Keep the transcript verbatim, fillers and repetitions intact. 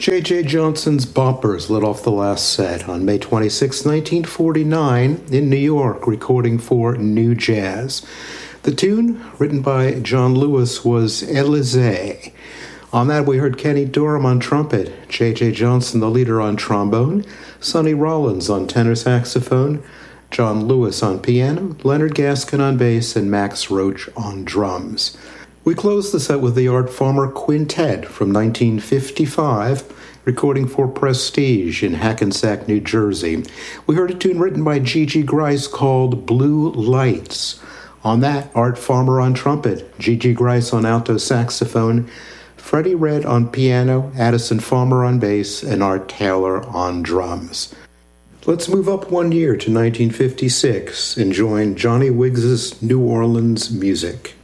J J. Johnson's Boppers lit off the last set on May twenty-sixth, nineteen forty-nine, in New York, recording for New Jazz. The tune, written by John Lewis, was Élysée. On that, we heard Kenny Dorham on trumpet, J J. Johnson, the leader, on trombone, Sonny Rollins on tenor saxophone, John Lewis on piano, Leonard Gaskin on bass, and Max Roach on drums. We closed the set with the Art Farmer Quintet from nineteen fifty-five, recording for Prestige in Hackensack, New Jersey. We heard a tune written by Gigi Grice called Blue Lights. On that, Art Farmer on trumpet, Gigi Grice on alto saxophone, Freddie Redd on piano, Addison Farmer on bass, and Art Taylor on drums. Let's move up one year to nineteen fifty-six and join Johnny Wiggs's New Orleans music.